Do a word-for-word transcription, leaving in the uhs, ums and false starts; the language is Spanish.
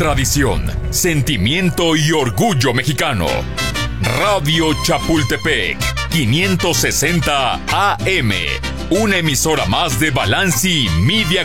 tradición, sentimiento y orgullo mexicano. Radio Chapultepec, quinientos sesenta A M, una emisora más de Balanci Media